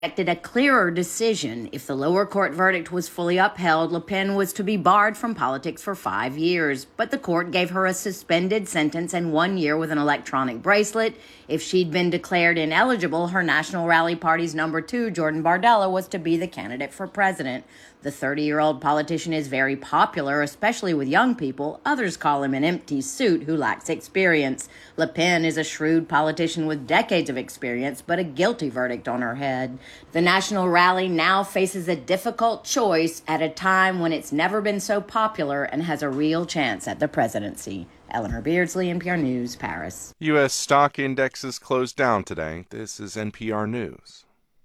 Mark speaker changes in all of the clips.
Speaker 1: expected a clearer decision. If the lower court verdict was fully upheld, Le Pen was to be barred from politics for 5 years. But the court gave her a suspended sentence and 1 year with an electronic bracelet. If she'd been declared ineligible, her National Rally Party's number 2, Jordan Bardella, was to be the candidate for president. The 30-year-old politician is very popular, especially with young people. Others call him an empty suit who lacks experience. Le Pen is a shrewd politician with decades of experience, but a guilty verdict on her head. The National Rally now faces a difficult choice at a time when it's never been so popular and has a real chance at the presidency. Eleanor Beardsley, NPR News, Paris.
Speaker 2: U.S. stock indexes closed down today. This is NPR News.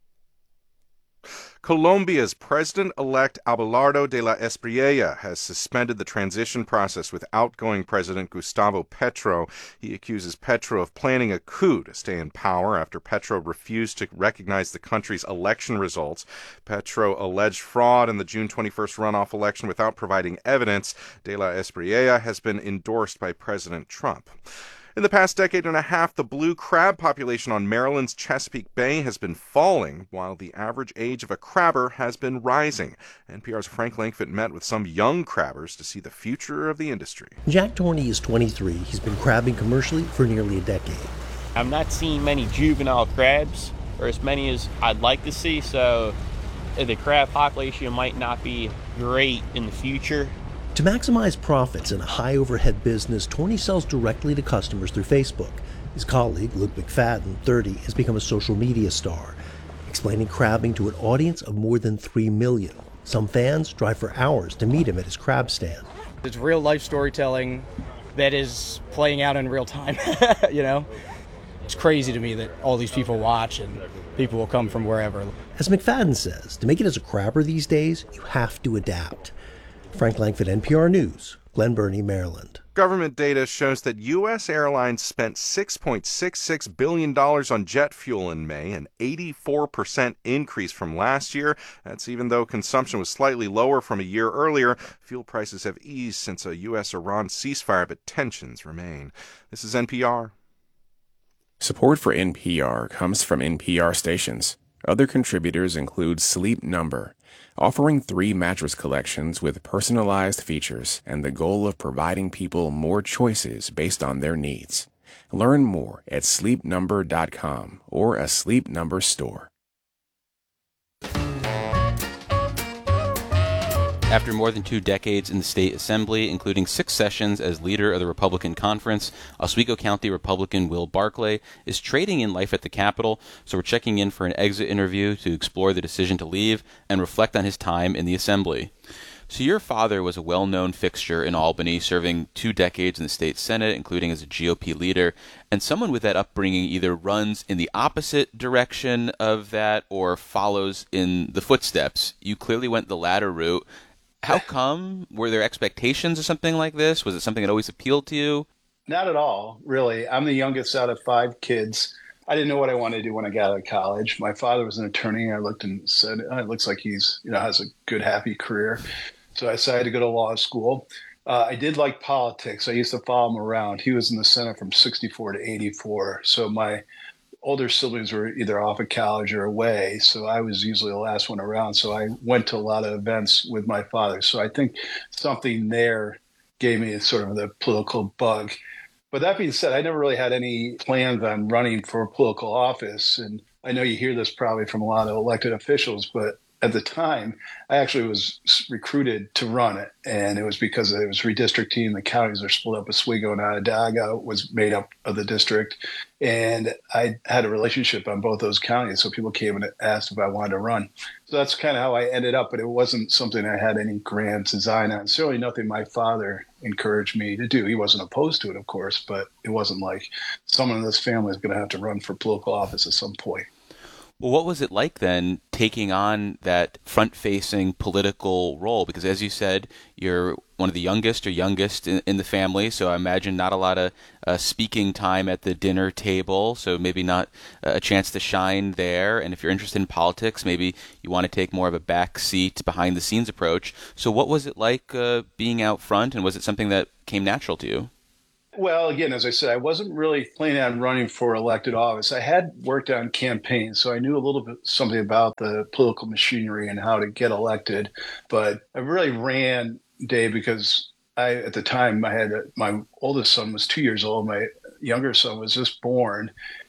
Speaker 2: Colombia's president-elect Abelardo de la Espriella has suspended the transition process with outgoing President Gustavo Petro. He accuses Petro of planning a coup to stay in power after Petro refused to recognize the country's election results. Petro alleged fraud in the June 21st runoff election without providing evidence. De la Espriella has been endorsed by President Trump. In the past decade and a half, the blue crab population on Maryland's Chesapeake Bay has been falling, while the average age of a crabber has been rising. NPR's Frank Langfitt met with some young crabbers to see the future of the industry.
Speaker 3: Jack Torney is 23. He's been crabbing commercially for nearly a decade.
Speaker 4: I'm not seeing many juvenile crabs, or as many as I'd like to see, so the crab population might not be great in the future.
Speaker 3: To maximize profits in a high-overhead business, Torney sells directly to customers through Facebook. His colleague, Luke McFadden, 30, has become a social media star, explaining crabbing to an audience of more than 3 million. Some fans drive for hours to meet him at his crab stand.
Speaker 5: It's real-life storytelling that is playing out in real time, you know? It's crazy to me that all these people watch and people will come from wherever.
Speaker 3: As McFadden says, to make it as a crabber these days, you have to adapt. Frank Langfitt, NPR News, Glen Burnie, Maryland.
Speaker 2: Government data shows that U.S. airlines spent $6.66 billion on jet fuel in May, an 84% increase from last year. That's even though consumption was slightly lower from a year earlier. Fuel prices have eased since a U.S.-Iran ceasefire, but tensions remain. This is NPR.
Speaker 6: Support for NPR comes from NPR stations. Other contributors include Sleep Number, offering 3 mattress collections with personalized features and the goal of providing people more choices based on their needs. Learn more at sleepnumber.com or a Sleep Number store.
Speaker 7: After more than 2 decades in the state assembly, including 6 sessions as leader of the Republican conference, Oswego County Republican Will Barclay is trading in life at the Capitol, so we're checking in for an exit interview to explore the decision to leave and reflect on his time in the assembly. So your father was a well-known fixture in Albany, serving 2 decades in the state Senate, including as a GOP leader, and someone with that upbringing either runs in the opposite direction of that or follows in the footsteps. You clearly went the latter route. How come? Were there expectations of something like this? Was it something that always appealed to you?
Speaker 8: Not at all, really. I'm the youngest out of 5 kids. I didn't know what I wanted to do when I got out of college. My father was an attorney. I looked and said, oh, it looks like he's, has a good, happy career. So I decided to go to law school. I did like politics. I used to follow him around. He was in the Senate from 64 to 84. So my older siblings were either off at college or away, so I was usually the last one around. So I went to a lot of events with my father. So I think something there gave me sort of the political bug. But that being said, I never really had any plans on running for political office. And I know you hear this probably from a lot of elected officials, but at the time, I actually was recruited to run it, and it was because it was redistricting. The counties are split up. Oswego and Onondaga was made up of the district, and I had a relationship on both those counties, so people came and asked if I wanted to run. So that's kind of how I ended up, but it wasn't something I had any grand design on. Certainly nothing my father encouraged me to do. He wasn't opposed to it, of course, but it wasn't like someone in this family is going to have to run for political office at some point.
Speaker 7: Well, what was it like then taking on that front-facing political role? Because as you said, you're one of the youngest in the family, so I imagine not a lot of speaking time at the dinner table, so maybe not a chance to shine there. And if you're interested in politics, maybe you want to take more of a back seat, behind-the-scenes approach. So what was it like being out front, and was it something that came natural to you?
Speaker 8: Well, again, as I said, I wasn't really planning on running for elected office. I had worked on campaigns, so I knew a little bit something about the political machinery and how to get elected. But I really ran, Dave, because at the time, my oldest son was 2 years old. My younger son was just born.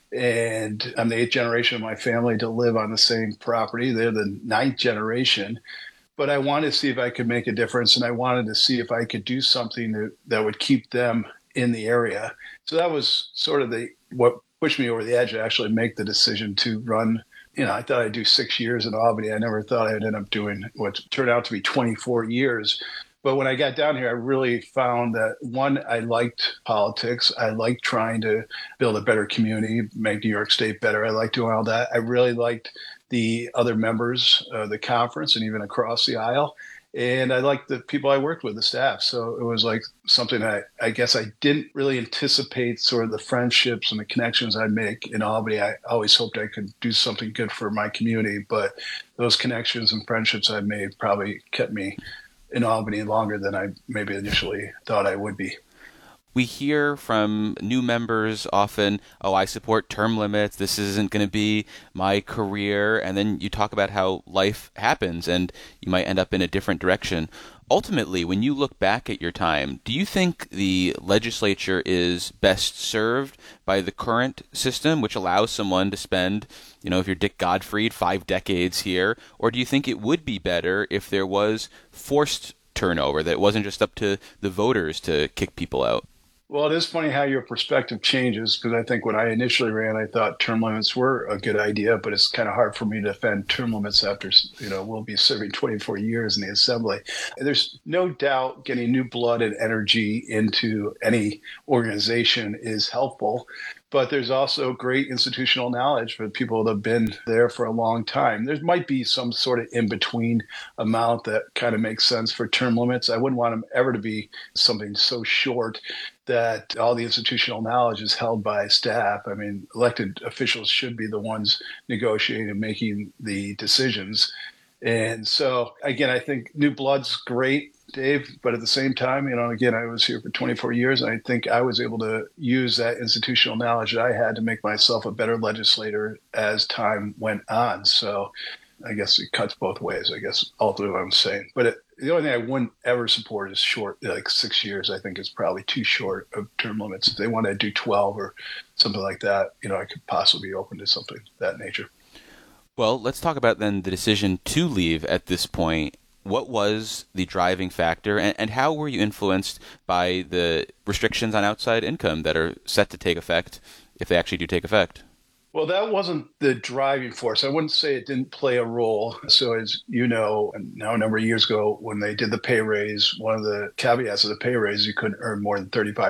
Speaker 8: And I'm the 8th generation of my family to live on the same property. They're the 9th generation. But I wanted to see if I could make a difference, and I wanted to see if I could do something that would keep them in the area. So that was sort of what pushed me over the edge to actually make the decision to run. I thought I'd do 6 years in Albany. I never thought I'd end up doing what turned out to be 24 years. But when I got down here, I really found that, one, I liked politics. I liked trying to build a better community, make New York State better. I liked doing all that. I really liked the other members of the conference and even across the aisle. And I liked the people I worked with, the staff. So it was like something I guess I didn't really anticipate, sort of the friendships and the connections I'd make in Albany. I always hoped I could do something good for my community. But those connections and friendships I made probably kept me in Albany longer than I maybe initially thought I would be.
Speaker 7: We hear from new members often, oh, I support term limits, this isn't going to be my career, and then you talk about how life happens and you might end up in a different direction. Ultimately, when you look back at your time, do you think the legislature is best served by the current system, which allows someone to spend, if you're Dick Gottfried, 5 decades here, or do you think it would be better if there was forced turnover, that it wasn't just up to the voters to kick people out?
Speaker 8: Well, it is funny how your perspective changes, because I think when I initially ran, I thought term limits were a good idea, but it's kind of hard for me to defend term limits after, we'll be serving 24 years in the assembly. And there's no doubt getting new blood and energy into any organization is helpful. But there's also great institutional knowledge for people that have been there for a long time. There might be some sort of in-between amount that kind of makes sense for term limits. I wouldn't want them ever to be something so short that all the institutional knowledge is held by staff. I mean, elected officials should be the ones negotiating and making the decisions. And so, again, I think new blood's great, Dave, but at the same time, again, I was here for 24 years, and I think I was able to use that institutional knowledge that I had to make myself a better legislator as time went on. So I guess it cuts both ways, ultimately what I'm saying. But the only thing I wouldn't ever support is short, like 6 years. I think is probably too short of term limits. If they want to do 12 or something like that, I could possibly be open to something of that nature.
Speaker 7: Well, let's talk about then the decision to leave at this point. What was the driving factor, and how were you influenced by the restrictions on outside income that are set to take effect, if they actually do take effect?
Speaker 8: Well, that wasn't the driving force. I wouldn't say it didn't play a role. So as you know, now a number of years ago, when they did the pay raise, one of the caveats of the pay raise, you couldn't earn more than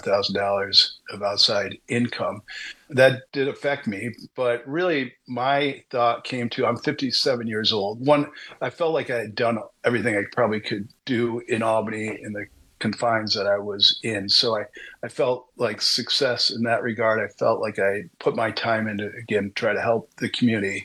Speaker 8: $35,000 of outside income. That did affect me. But really, my thought came to, I'm 57 years old. One, I felt like I had done everything I probably could do in Albany in the confines that I was in. So I felt like success in that regard. I felt like I put my time into, again, try to help the community.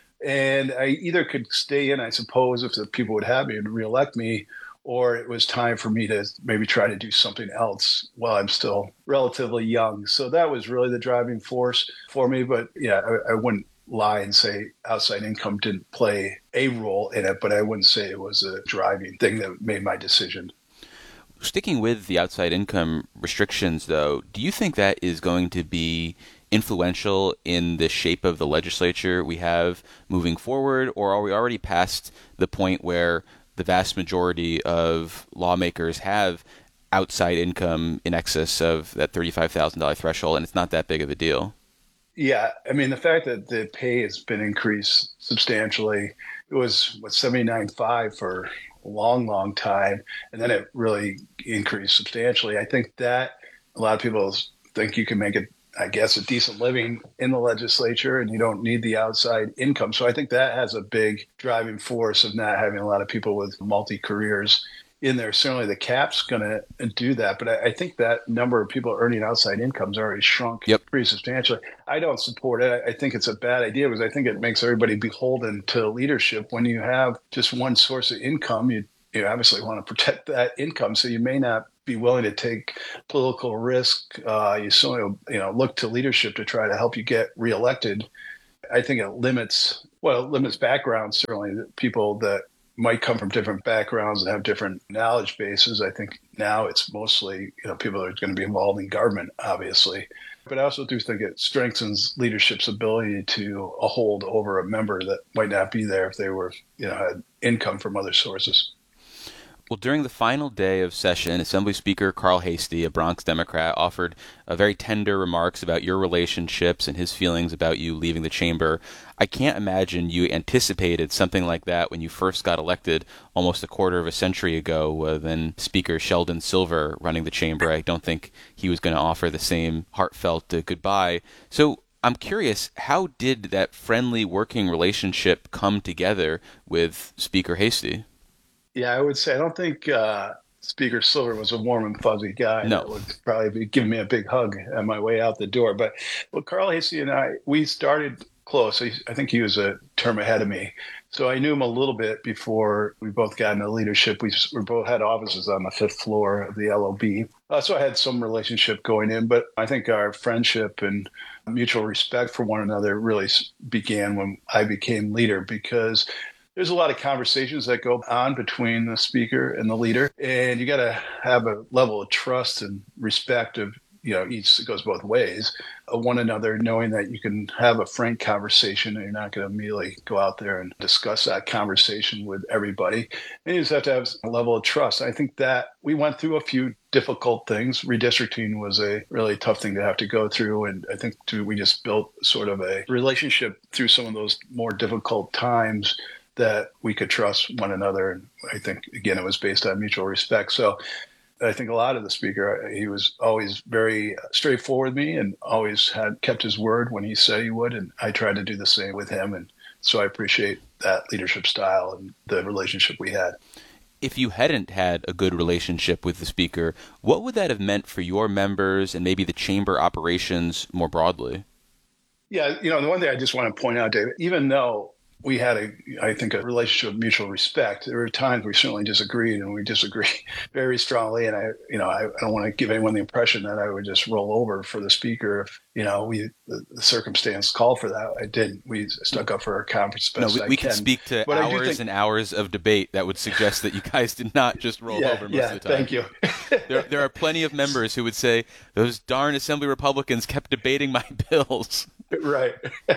Speaker 8: And I either could stay in, I suppose, if the people would have me and reelect me, or it was time for me to maybe try to do something else while I'm still relatively young. So that was really the driving force for me. But yeah, I wouldn't lie and say outside income didn't play a role in it, but I wouldn't say it was a driving thing that made my decision.
Speaker 7: Sticking with the outside income restrictions, though, do you think that is going to be influential in the shape of the legislature we have moving forward, or are we already past the point where the vast majority of lawmakers have outside income in excess of that $35,000 threshold, and it's not that big of a deal?
Speaker 8: Yeah, I mean, the fact that the pay has been increased substantially, it was, $79.5 for long time, and then it really increased substantially. I think that a lot of people think you can make it, I guess, a decent living in the legislature and you don't need the outside income. So I think that has a big driving force of not having a lot of people with multi-careers in there. Certainly the cap's going to do that, but I think that number of people earning outside incomes already shrunk pretty substantially. I don't support it. I think it's a bad idea because I think it makes everybody beholden to leadership. When you have just one source of income, you obviously want to protect that income, so you may not be willing to take political risk. You certainly, look to leadership to try to help you get reelected. I think it limits backgrounds, certainly, people that might come from different backgrounds and have different knowledge bases. I think now it's mostly, people that are going to be involved in government, obviously. But I also do think it strengthens leadership's ability to hold over a member that might not be there if they were, had income from other sources.
Speaker 7: Well, during the final day of session, Assembly Speaker Carl Heastie, a Bronx Democrat, offered very tender remarks about your relationships and his feelings about you leaving the chamber. I can't imagine you anticipated something like that when you first got elected almost a quarter of a century ago, then Speaker Sheldon Silver running the chamber. I don't think he was going to offer the same heartfelt goodbye. So I'm curious, how did that friendly working relationship come together with Speaker Heastie?
Speaker 8: Yeah, I would say I don't think Speaker Silver was a warm and fuzzy guy.
Speaker 7: No.
Speaker 8: That would probably be giving me a big hug on my way out the door. But Carl Heastie and I, we started close. I think he was a term ahead of me. So I knew him a little bit before we both got into leadership. We both had offices on the 5th floor of the LOB. So I had some relationship going in. But I think our friendship and mutual respect for one another really began when I became leader, because there's a lot of conversations that go on between the speaker and the leader, and you got to have a level of trust and respect of, each goes both ways, of one another, knowing that you can have a frank conversation and you're not going to immediately go out there and discuss that conversation with everybody. And you just have to have a level of trust. I think that we went through a few difficult things. Redistricting was a really tough thing to have to go through. And I think we just built sort of a relationship through some of those more difficult times that we could trust one another. And I think, again, it was based on mutual respect. So I think a lot of the speaker, he was always very straightforward with me and always kept his word when he said he would. And I tried to do the same with him. And so I appreciate that leadership style and the relationship we had.
Speaker 7: If you hadn't had a good relationship with the speaker, what would that have meant for your members and maybe the chamber operations more broadly?
Speaker 8: Yeah, the one thing I just want to point out, David, even though we had a relationship of mutual respect, there were times we certainly disagreed, and we disagreed very strongly. And I don't want to give anyone the impression that I would just roll over for the speaker if, the circumstance called for that. I didn't. We stuck up for our conference best.
Speaker 7: We can speak to hours and hours of debate that would suggest that you guys did not just roll over most of the time.
Speaker 8: Thank you.
Speaker 7: There are plenty of members who would say, those darn Assembly Republicans kept debating my bills.
Speaker 8: Right.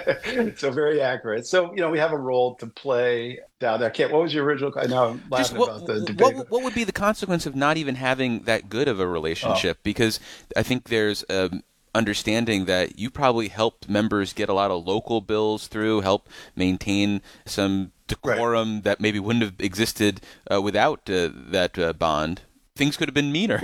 Speaker 8: So very accurate. So, we have a role to play down there. What was your original? Now I'm laughing about the debate.
Speaker 7: What would be the consequence of not even having that good of a relationship? Because I think there's understanding that you probably helped members get a lot of local bills through, help maintain some decorum that maybe wouldn't have existed without that bond. Things could have been meaner.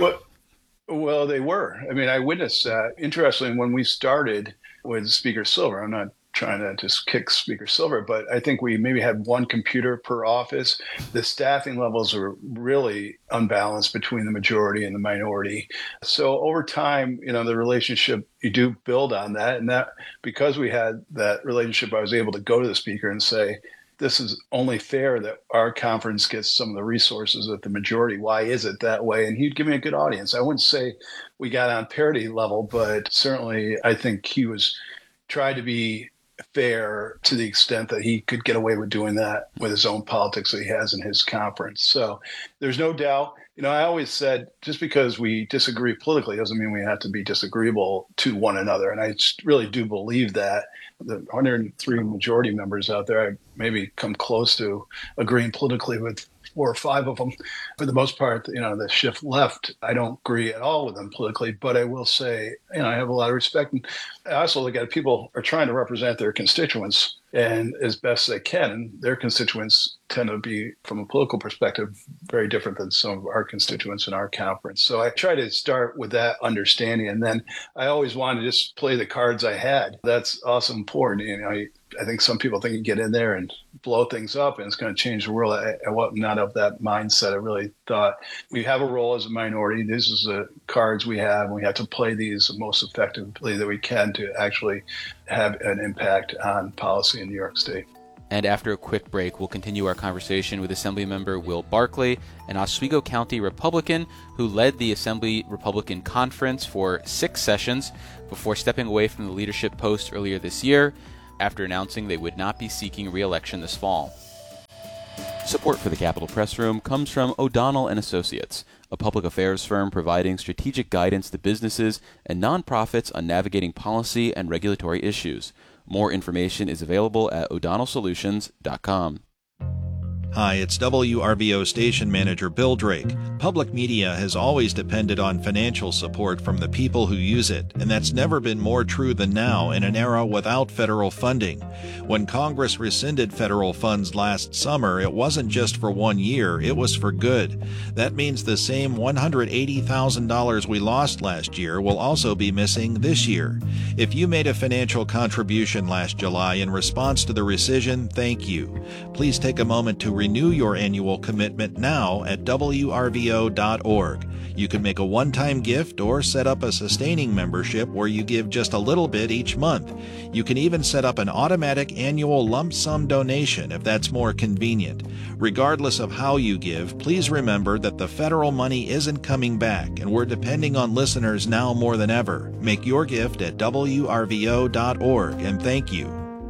Speaker 8: Well, they were. I mean, I witnessed that. Interestingly, when we started with Speaker Silver, I'm not trying to just kick Speaker Silver, but I think we maybe had one computer per office. The staffing levels were really unbalanced between the majority and the minority. So over time, the relationship, you do build on that. And that, because we had that relationship, I was able to go to the speaker and say, this is only fair that our conference gets some of the resources that the majority. Why is it that way? And he'd give me a good audience. I wouldn't say we got on parity level, but certainly I think he tried to be fair to the extent that he could get away with doing that with his own politics that he has in his conference. So there's no doubt. I always said, just because we disagree politically doesn't mean we have to be disagreeable to one another. And I really do believe that. The 103 majority members out there, I maybe come close to agreeing politically with 4 or 5 of them. For the most part, the shift left, I don't agree at all with them politically, but I will say, I have a lot of respect. And I also look at it, people are trying to represent their constituents and as best they can. And their constituents tend to be, from a political perspective, very different than some of our constituents in our conference. So I try to start with that understanding. And then I always wanted to just play the cards I had. That's also important. I think some people think you get in there and blow things up and it's going to change the world. I was not of that mindset. I really thought we have a role as a minority. This is the cards we have, and we have to play these the most effectively that we can to actually have an impact on policy in New York State.
Speaker 7: And after a quick break, we'll continue our conversation with Assemblymember Will Barclay, an Oswego County Republican who led the Assembly Republican Conference for 6 sessions before stepping away from the leadership post earlier this year after announcing they would not be seeking re-election this fall. Support for the Capitol Press Room comes from O'Donnell & Associates, a public affairs firm providing strategic guidance to businesses and nonprofits on navigating policy and regulatory issues. More information is available at o'donnellsolutions.com.
Speaker 9: Hi, it's WRBO station manager Bill Drake. Public media has always depended on financial support from the people who use it, and that's never been more true than now in an era without federal funding. When Congress rescinded federal funds last summer, it wasn't just for 1 year, it was for good. That means the same $180,000 we lost last year will also be missing this year. If you made a financial contribution last July in response to the rescission, thank you. Please take a moment to renew your annual commitment now at WRVO.org. You can make a one-time gift or set up a sustaining membership where you give just a little bit each month. You can even set up an automatic annual lump sum donation if that's more convenient. Regardless of how you give, please remember that the federal money isn't coming back, and we're depending on listeners now more than ever. Make your gift at WRVO.org, and thank you.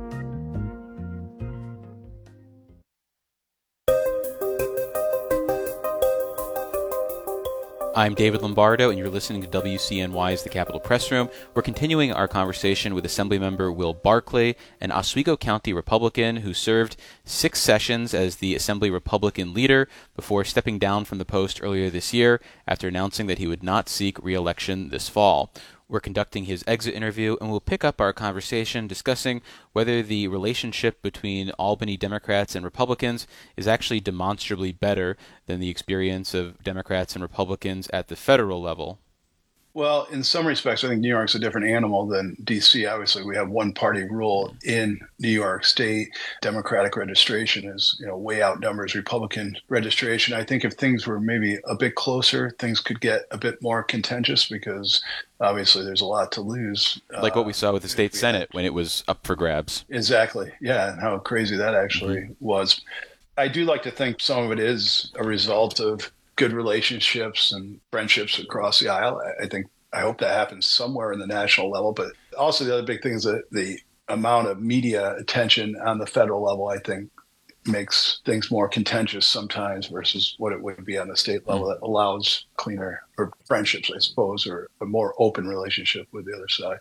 Speaker 7: I'm David Lombardo, and you're listening to WCNY's The Capitol Press Room. We're continuing our conversation with Assemblymember Will Barclay, an Oswego County Republican who served 6 sessions as the Assembly Republican leader before stepping down from the post earlier this year after announcing that he would not seek re-election this fall. We're conducting his exit interview, and we'll pick up our conversation discussing whether the relationship between Albany Democrats and Republicans is actually demonstrably better than the experience of Democrats and Republicans at the federal level.
Speaker 8: Well, in some respects, I think New York's a different animal than D.C. Obviously, we have one-party rule in New York State. Democratic registration is, way outnumbers Republican registration. I think if things were maybe a bit closer, things could get a bit more contentious because obviously there's a lot to lose.
Speaker 7: Like what we saw with the state Senate when it was up for grabs.
Speaker 8: Exactly. Yeah, and how crazy that actually was. I do like to think some of it is a result of good relationships and friendships across the aisle. I hope that happens somewhere in the national level. But also the other big thing is that the amount of media attention on the federal level, I think, makes things more contentious sometimes versus what it would be on the state level that allows cleaner or friendships, I suppose, or a more open relationship with the other side.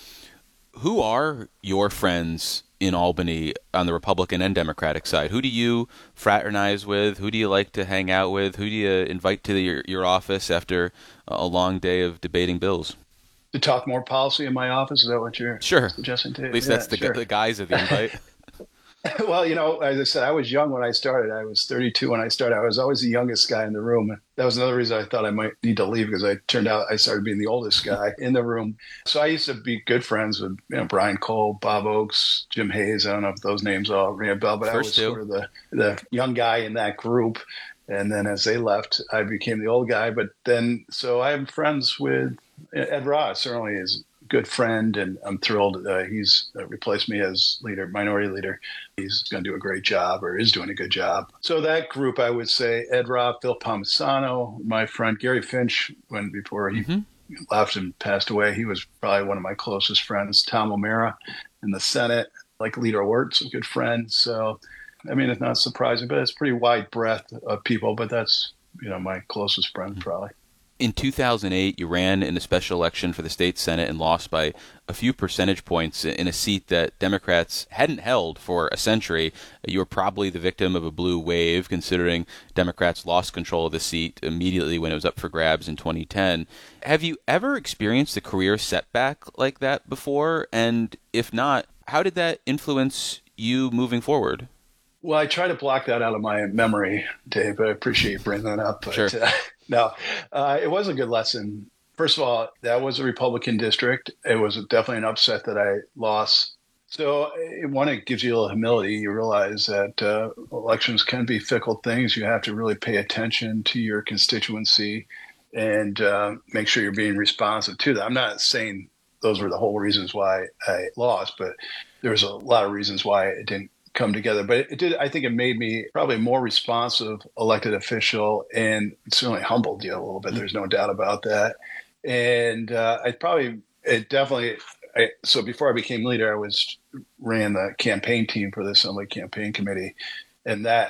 Speaker 7: Who are your friends in Albany on the Republican and Democratic side? Who do you fraternize with? Who do you like to hang out with? Who do you invite to your office after a long day of debating bills?
Speaker 8: To talk more policy in my office? Is that what you're suggesting to?
Speaker 7: At least that's the guise of the invite.
Speaker 8: Well, as I said, I was young when I started. I was 32 when I started. I was always the youngest guy in the room. That was another reason I thought I might need to leave because I turned out I started being the oldest guy in the room. So I used to be good friends with Brian Cole, Bob Oakes, Jim Hayes. I don't know if those names all ring a bell, but I was sort of the young guy in that group. And then as they left, I became the old guy. But then, so I have friends with Ed Ross, certainly is good friend, and I'm thrilled he's replaced me as minority leader. He's going to do a great job, or is doing a good job. So that group, I would say, Ed Roth, Phil Palmisano, my friend Gary Finch, before he left and passed away, he was probably one of my closest friends. Tom O'Mara in the Senate, like Leader Wirtz, a good friend. So, it's not surprising, but it's a pretty wide breadth of people, but that's, my closest friend probably.
Speaker 7: In 2008, you ran in a special election for the state Senate and lost by a few percentage points in a seat that Democrats hadn't held for a century. You were probably the victim of a blue wave, considering Democrats lost control of the seat immediately when it was up for grabs in 2010. Have you ever experienced a career setback like that before? And if not, how did that influence you moving forward?
Speaker 8: Well, I try to block that out of my memory, Dave, but I appreciate you bringing that up. But,
Speaker 7: sure.
Speaker 8: No, it was a good lesson. First of all, that was a Republican district. It was definitely an upset that I lost. So it gives you a little humility. You realize that elections can be fickle things. You have to really pay attention to your constituency and make sure you're being responsive to that. I'm not saying those were the whole reasons why I lost, but there was a lot of reasons why it didn't come together. But it did. I think it made me probably a more responsive elected official, and certainly humbled you a little bit. There's no doubt about that. And so before I became leader, ran the campaign team for the Assembly Campaign Committee, and that